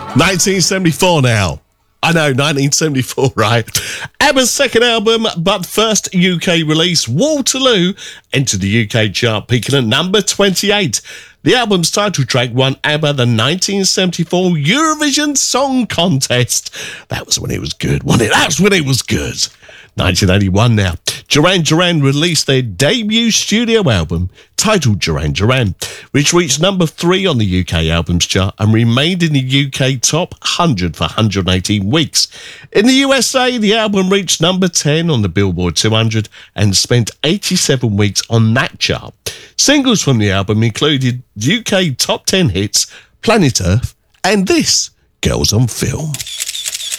1974 now. I know, 1974, right? ABBA's second album, but first UK release, Waterloo, entered the UK chart, peaking at number 28. The album's title track won ABBA the 1974 Eurovision Song Contest. That was when it was good, wasn't it? That's when it was good. 1981 now. Duran Duran released their debut studio album titled Duran Duran, which reached number 3 on the UK albums chart and remained in the UK top 100 for 118 weeks. In the USA, the album reached number 10 on the Billboard 200 and spent 87 weeks on that chart. Singles from the album included UK top 10 hits, Planet Earth, and this, Girls on Film.